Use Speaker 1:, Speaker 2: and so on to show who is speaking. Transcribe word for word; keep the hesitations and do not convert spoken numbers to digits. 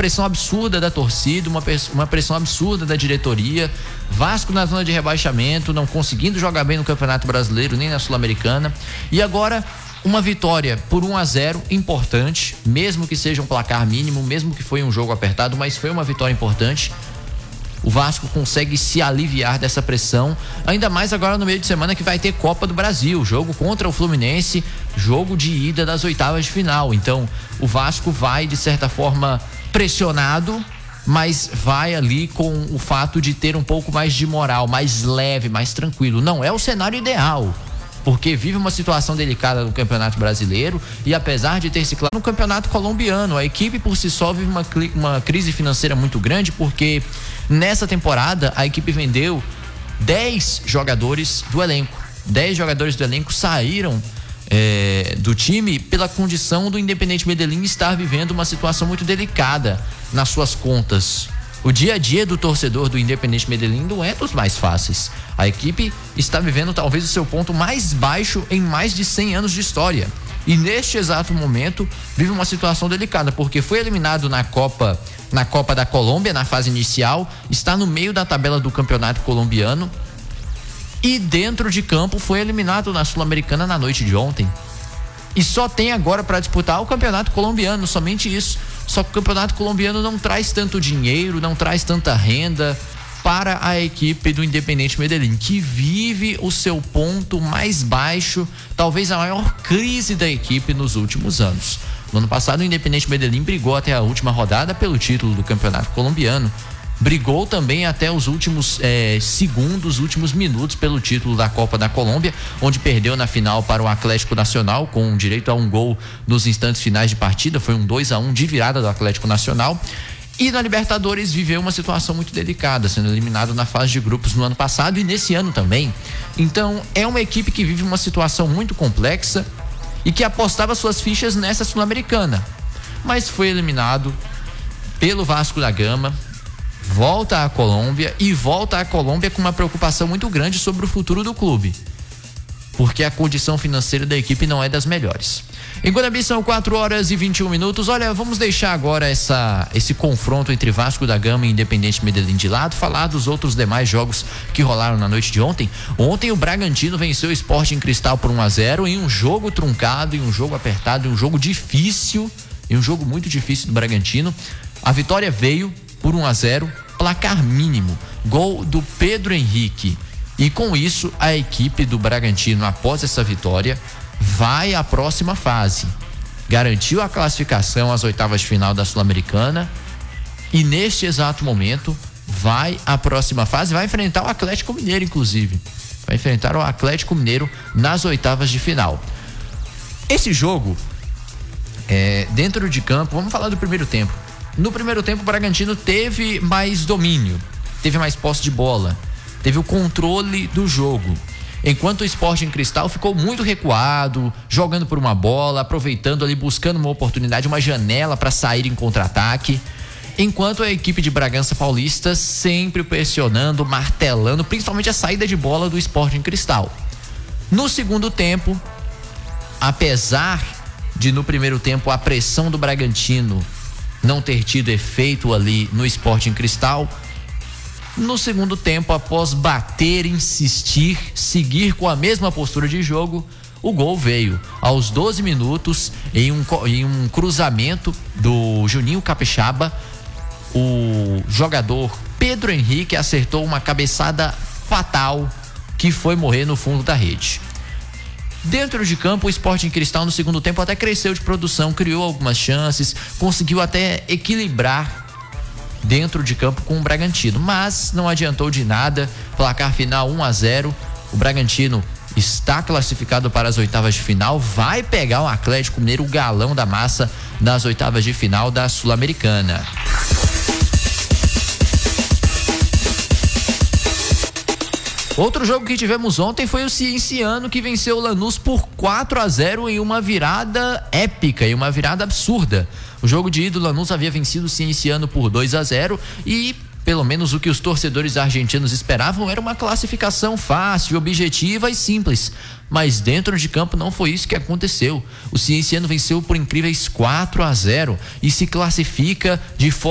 Speaker 1: pressão absurda da torcida, uma, uma pressão absurda da diretoria. Vasco na zona de rebaixamento, não conseguindo jogar bem no Campeonato Brasileiro nem na Sul-Americana. E agora uma vitória por um a zero importante, mesmo que seja um placar mínimo, mesmo que foi um jogo apertado, mas foi uma vitória importante. O Vasco consegue se aliviar dessa pressão, ainda mais agora no meio de semana que vai ter Copa do Brasil, jogo contra o Fluminense, jogo de ida das oitavas de final. Então o Vasco vai de certa forma pressionado, mas vai ali com o fato de ter um pouco mais de moral, mais leve, mais tranquilo. Não é o cenário ideal, porque vive uma situação delicada no Campeonato Brasileiro e apesar de ter se classificado no Campeonato Colombiano, a equipe por si só vive uma, uma crise financeira muito grande, porque nessa temporada a equipe vendeu dez jogadores do elenco. dez jogadores do elenco saíram é, do time pela condição do Independiente Medellín estar vivendo uma situação muito delicada nas suas contas. O dia a dia do torcedor do Independiente Medellín não é dos mais fáceis. A equipe está vivendo talvez o seu ponto mais baixo em mais de cem anos de história. E neste exato momento vive uma situação delicada, porque foi eliminado na Copa, na Copa da Colômbia, na fase inicial, está no meio da tabela do campeonato colombiano e dentro de campo foi eliminado na Sul-Americana na noite de ontem. E só tem agora para disputar o campeonato colombiano, somente isso. Só que o campeonato colombiano não traz tanto dinheiro, não traz tanta renda para a equipe do Independiente Medellín, que vive o seu ponto mais baixo, talvez a maior crise da equipe nos últimos anos. No ano passado, o Independiente Medellín brigou até a última rodada pelo título do campeonato colombiano. Brigou também até os últimos eh, segundos, últimos minutos pelo título da Copa da Colômbia, onde perdeu na final para o Atlético Nacional, com direito a um gol nos instantes finais de partida. Foi um dois a um de virada do Atlético Nacional. E na Libertadores viveu uma situação muito delicada, sendo eliminado na fase de grupos no ano passado e nesse ano também. Então é uma equipe que vive uma situação muito complexa e que apostava suas fichas nessa Sul-Americana, mas foi eliminado pelo Vasco da Gama. Volta à Colômbia e volta à Colômbia com uma preocupação muito grande sobre o futuro do clube, porque a condição financeira da equipe não é das melhores. Em Guarabí são quatro horas e vinte e um minutos. Olha, vamos deixar agora essa, esse confronto entre Vasco da Gama e Independiente Medellín de lado, falar dos outros demais jogos que rolaram na noite de ontem. Ontem o Bragantino venceu o Sporting Cristal por um a zero em um jogo truncado, em um jogo apertado, em um jogo difícil, em um jogo muito difícil do Bragantino. A vitória veio por um a zero, placar mínimo, gol do Pedro Henrique. E com isso, a equipe do Bragantino, após essa vitória, vai à próxima fase. Garantiu a classificação às oitavas de final da Sul-Americana e neste exato momento vai à próxima fase, vai enfrentar o Atlético Mineiro, inclusive. Vai enfrentar o Atlético Mineiro nas oitavas de final. Esse jogo, é, dentro de campo, vamos falar do primeiro tempo. No primeiro tempo, o Bragantino teve mais domínio, teve mais posse de bola, teve o controle do jogo. Enquanto o Sporting Cristal ficou muito recuado, jogando por uma bola, aproveitando ali, buscando uma oportunidade, uma janela para sair em contra-ataque. Enquanto a equipe de Bragança Paulista sempre pressionando, martelando, principalmente a saída de bola do Sporting Cristal. No segundo tempo, apesar de no primeiro tempo a pressão do Bragantino não ter tido efeito ali no Sporting Cristal, no segundo tempo, após bater, insistir, seguir com a mesma postura de jogo, o gol veio aos doze minutos em um, em um cruzamento do Juninho Capixaba. O jogador Pedro Henrique acertou uma cabeçada fatal que foi morrer no fundo da rede. Dentro de campo, o Sporting Cristal no segundo tempo até cresceu de produção, criou algumas chances, conseguiu até equilibrar dentro de campo com o Bragantino, mas não adiantou de nada. Placar final um a zero. O Bragantino está classificado para as oitavas de final, vai pegar o Atlético Mineiro, o galão da massa, nas oitavas de final da Sul-Americana. Outro jogo que tivemos ontem foi o Cienciano, que venceu o Lanús por quatro a zero em uma virada épica, em uma virada absurda. O jogo de ida, o Lanús havia vencido o Cienciano por dois a zero e, pelo menos o que os torcedores argentinos esperavam, era uma classificação fácil, objetiva e simples. Mas dentro de campo não foi isso que aconteceu. O Cienciano venceu por incríveis quatro a zero e se classifica de forma